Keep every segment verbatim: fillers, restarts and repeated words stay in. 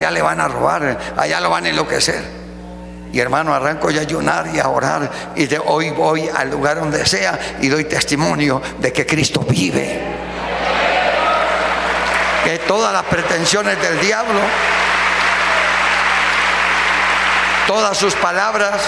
allá le van a robar, allá lo van a enloquecer. Y hermano, arranco ya a ayunar y a orar, y de hoy voy al lugar donde sea y doy testimonio de que Cristo vive, que todas las pretensiones del diablo, todas sus palabras,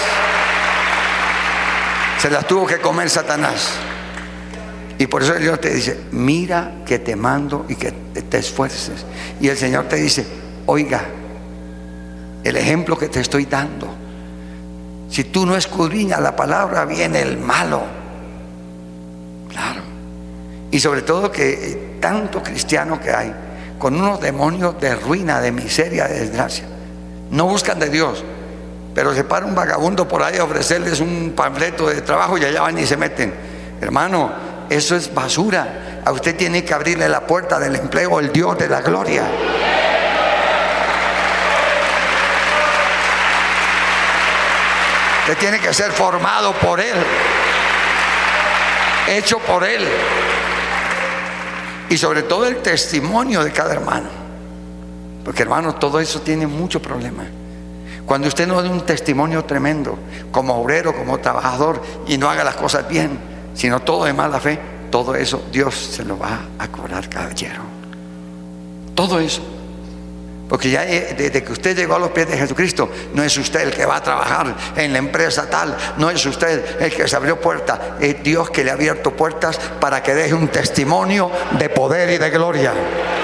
se las tuvo que comer Satanás. Y por eso el Señor te dice: mira que te mando y que te esfuerces. Y el Señor te dice: oiga, el ejemplo que te estoy dando, si tú no escudriñas la palabra, viene el malo. Claro. Y sobre todo que tanto cristiano que hay con unos demonios de ruina, de miseria, de desgracia, no buscan de Dios, pero se para un vagabundo por ahí a ofrecerles un panfleto de trabajo y allá van y se meten. Hermano, eso es basura. A usted tiene que abrirle la puerta del empleo el Dios de la gloria. Usted tiene que ser formado por Él, hecho por Él, y sobre todo el testimonio de cada hermano, porque hermano, todo eso tiene mucho problema. Cuando usted no da un testimonio tremendo como obrero, como trabajador, y no haga las cosas bien, sino todo de mala fe, todo eso Dios se lo va a cobrar, caballero. Todo eso. Porque ya desde que usted llegó a los pies de Jesucristo, no es usted el que va a trabajar en la empresa tal, no es usted el que se abrió puertas, es Dios que le ha abierto puertas para que deje un testimonio de poder y de gloria.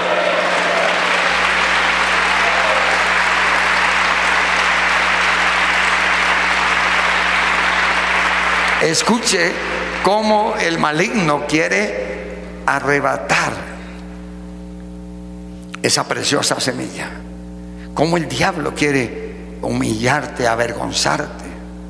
Escuche cómo el maligno quiere arrebatar esa preciosa semilla, cómo el diablo quiere humillarte, avergonzarte.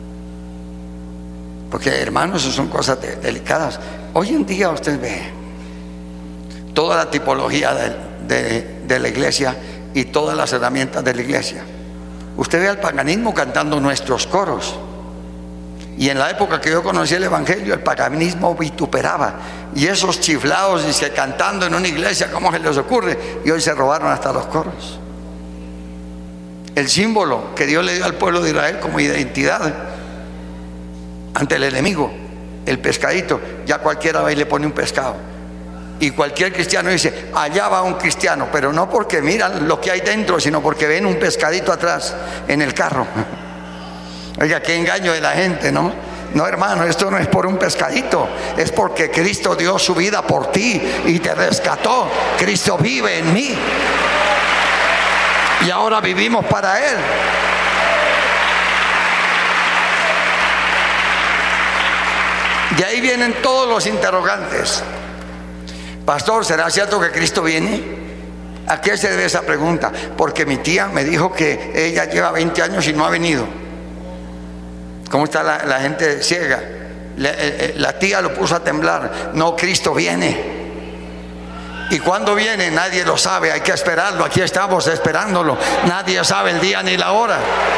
Porque hermanos, eso son cosas de, delicadas. Hoy en día usted ve toda la tipología de, de, de la iglesia y todas las herramientas de la iglesia. Usted ve al paganismo cantando nuestros coros. Y en la época que yo conocí el evangelio, el paganismo vituperaba. Y esos chiflados, y se cantando en una iglesia, ¿cómo se les ocurre? Y hoy se robaron hasta los coros. El símbolo que Dios le dio al pueblo de Israel como identidad ante el enemigo, el pescadito, ya cualquiera va y le pone un pescado. Y cualquier cristiano dice: allá va un cristiano, pero no porque miran lo que hay dentro, sino porque ven un pescadito atrás en el carro. Oiga, qué engaño de la gente, ¿no? No, hermano, esto no es por un pescadito, es porque Cristo dio su vida por ti y te rescató. Cristo vive en mí y ahora vivimos para Él. De ahí vienen todos los interrogantes. Pastor, ¿será cierto que Cristo viene? ¿A qué se debe esa pregunta? Porque mi tía me dijo que ella lleva veinte años y no ha venido. ¿Cómo está la, la gente ciega? La, la tía lo puso a temblar. No, Cristo viene. ¿Y cuándo viene? Nadie lo sabe, hay que esperarlo. Aquí estamos esperándolo. Nadie sabe el día ni la hora.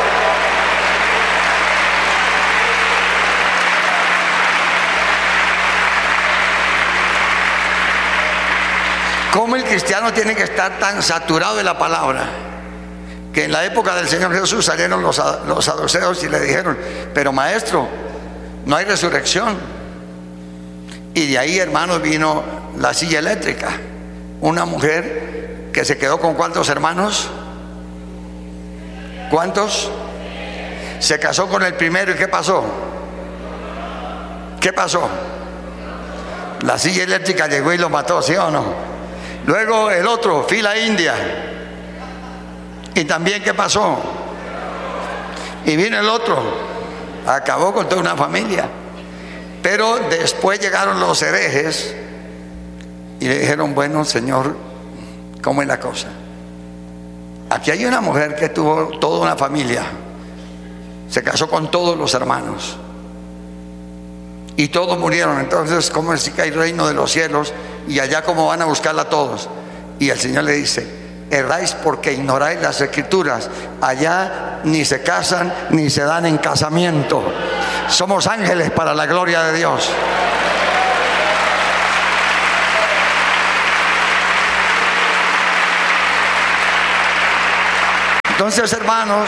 ¿Cómo el cristiano tiene que estar tan saturado de la palabra? Que en la época del Señor Jesús salieron los, los saduceos y le dijeron: pero maestro, no hay resurrección. Y de ahí, hermanos, vino la silla eléctrica. Una mujer que se quedó con ¿cuántos hermanos? ¿Cuántos? Se casó con el primero. ¿Y qué pasó? ¿Qué pasó? La silla eléctrica llegó y lo mató, ¿sí o no? Luego el otro, fila india. Y también, ¿qué pasó? Y vino el otro, acabó con toda una familia. Pero después llegaron los herejes y le dijeron: bueno, Señor, ¿cómo es la cosa? Aquí hay una mujer que tuvo toda una familia, se casó con todos los hermanos y todos murieron. Entonces, ¿cómo es que hay reino de los cielos y allá cómo van a buscarla todos? Y el Señor le dice: erráis porque ignoráis las escrituras. Allá ni se casan ni se dan en casamiento. Somos ángeles para la gloria de Dios. Entonces, hermanos,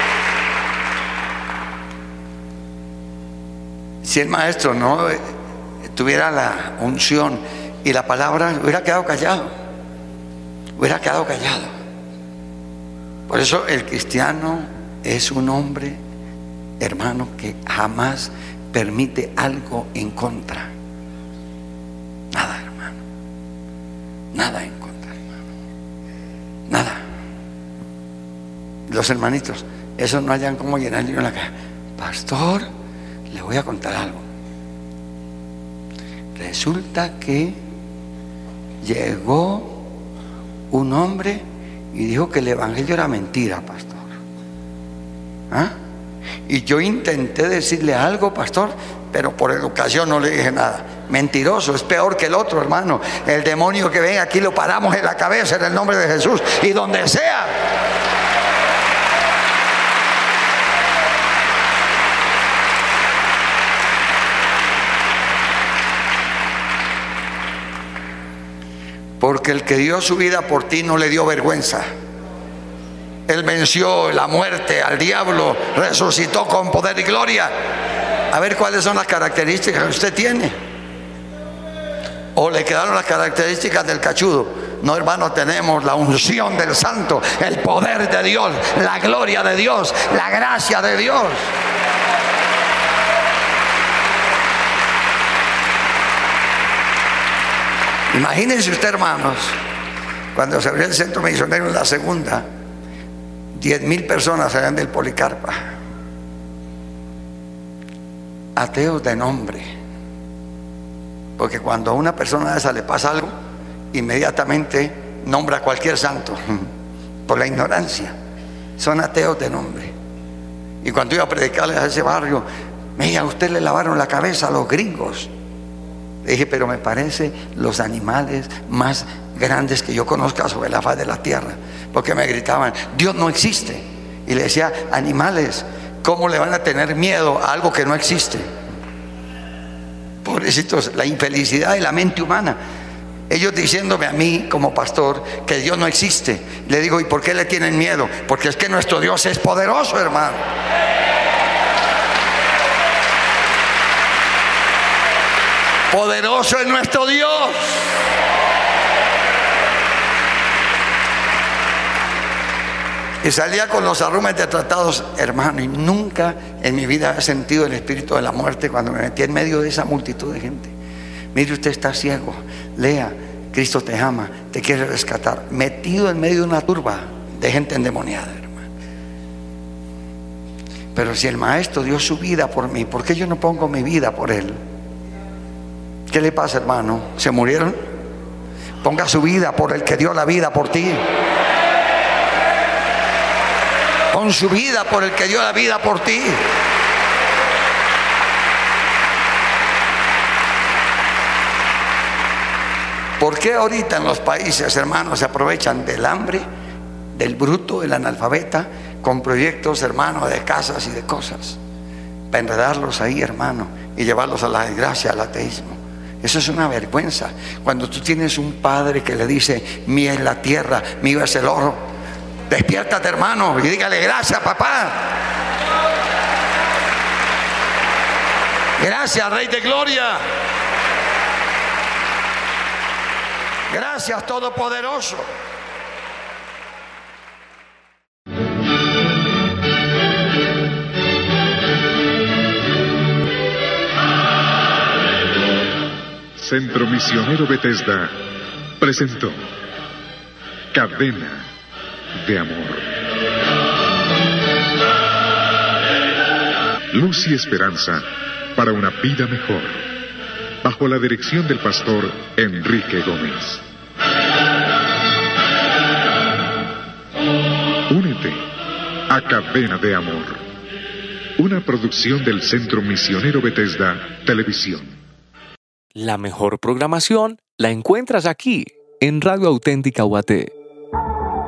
si el maestro no tuviera la unción y la palabra, hubiera quedado callado, hubiera quedado callado. Por eso el cristiano es un hombre, hermano, que jamás permite algo en contra. Nada, hermano. Nada en contra, hermano. Nada. Los hermanitos, esos no hayan como llenar el libro en la cara. Pastor, le voy a contar algo. Resulta que llegó un hombre y dijo que el evangelio era mentira, pastor. ¿Ah? Y yo intenté decirle algo, pastor, pero por educación no le dije nada. Mentiroso, es peor que el otro, hermano. El demonio que venga aquí lo paramos en la cabeza en el nombre de Jesús, y donde sea. Porque el que dio su vida por ti no le dio vergüenza. Él venció la muerte, al diablo, resucitó con poder y gloria. A ver cuáles son las características que usted tiene. O le quedaron las características del cachudo. No, hermano, tenemos la unción del santo, el poder de Dios, la gloria de Dios, la gracia de Dios. Imagínense usted, hermanos, cuando se abrió el centro misionero en la segunda, diez mil personas salían del Policarpa, ateos de nombre, porque cuando a una persona de esa le pasa algo, inmediatamente nombra a cualquier santo por la ignorancia. Son ateos de nombre. Y cuando iba a predicarles a ese barrio, mira, a usted le lavaron la cabeza a los gringos. Le dije, pero me parece los animales más grandes que yo conozca sobre la faz de la tierra, porque me gritaban, Dios no existe. Y le decía, animales, ¿cómo le van a tener miedo a algo que no existe? Pobrecitos, la infelicidad de la mente humana. Ellos diciéndome a mí como pastor que Dios no existe. Le digo, ¿y por qué le tienen miedo? Porque es que nuestro Dios es poderoso, hermano. Poderoso es nuestro Dios. Y salía con los arrumes de tratados, hermano, y nunca en mi vida he sentido el espíritu de la muerte cuando me metí en medio de esa multitud de gente. Mire, usted está ciego, lea, Cristo te ama, te quiere rescatar. Metido en medio de una turba de gente endemoniada, hermano. Pero si el maestro dio su vida por mí, ¿por qué yo no pongo mi vida por él? ¿Qué le pasa, hermano? ¿Se murieron? Ponga su vida por el que dio la vida por ti. Pon su vida por el que dio la vida por ti. ¿Por qué ahorita en los países, hermanos, se aprovechan del hambre, del bruto, del analfabeta, con proyectos, hermanos, de casas y de cosas, para enredarlos ahí, hermano, y llevarlos a la desgracia, al ateísmo? Eso es una vergüenza. Cuando tú tienes un padre que le dice, mía es la tierra, mío es el oro, despiértate, hermano, y dígale, gracias, papá. Gracias, Rey de Gloria. Gracias, Todopoderoso. Centro Misionero Bethesda presentó Cadena de Amor. Luz y esperanza para una vida mejor, bajo la dirección del pastor Enrique Gómez. Únete a Cadena de Amor, una producción del Centro Misionero Bethesda Televisión. La mejor programación la encuentras aquí, en Radio Auténtica U A T.